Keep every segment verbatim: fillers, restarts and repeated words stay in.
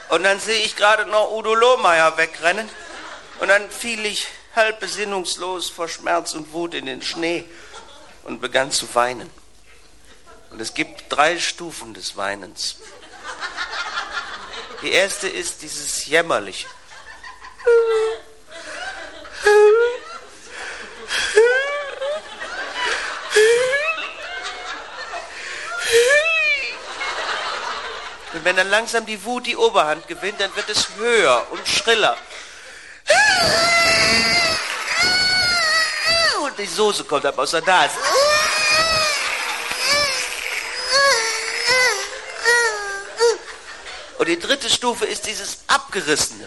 Und dann sehe ich gerade noch Udo Lohmeier wegrennen. Und dann fiel ich halb besinnungslos vor Schmerz und Wut in den Schnee und begann zu weinen. Und es gibt drei Stufen des Weinens. Die erste ist dieses Jämmerliche. Und wenn dann langsam die Wut die Oberhand gewinnt, dann wird es höher und schriller. Und die Soße kommt ab aus der Nase. Und die dritte Stufe ist dieses Abgerissene.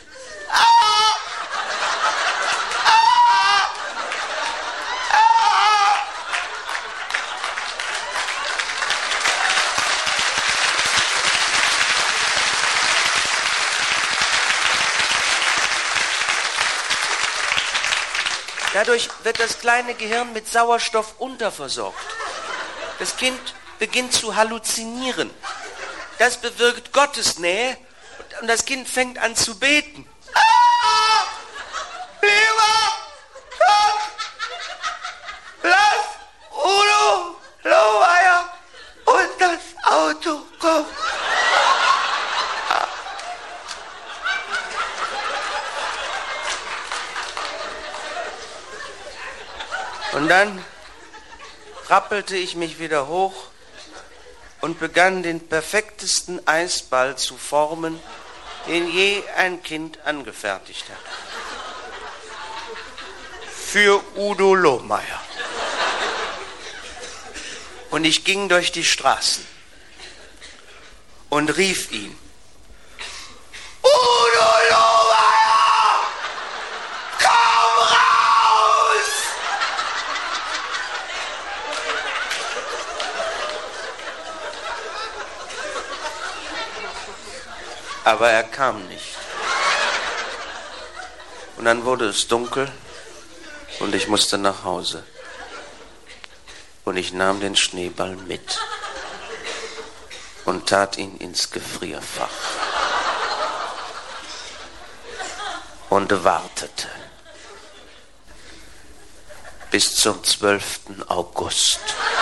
Dadurch wird das kleine Gehirn mit Sauerstoff unterversorgt. Das Kind beginnt zu halluzinieren. Das bewirkt Gottesnähe und das Kind fängt an zu beten. Ah! Lieber Gott, lass Udo Lohmeier und das Auto kommen. Und dann rappelte ich mich wieder hoch und begann den perfektesten Eisball zu formen, den je ein Kind angefertigt hat. Für Udo Lohmeier. Und ich ging durch die Straßen und rief ihn. Udo Lohmeier! Komm raus! Aber er kam nicht. Und dann wurde es dunkel und ich musste nach Hause. Und ich nahm den Schneeball mit und tat ihn ins Gefrierfach und wartete bis zum zwölften August.